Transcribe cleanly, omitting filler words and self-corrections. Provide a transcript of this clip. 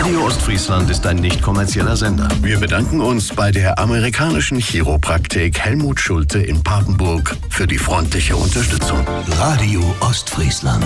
Radio Ostfriesland ist ein nicht kommerzieller Sender. Wir bedanken uns bei der amerikanischen Chiropraktik Helmut Schulte in Papenburg für die freundliche Unterstützung. Radio Ostfriesland.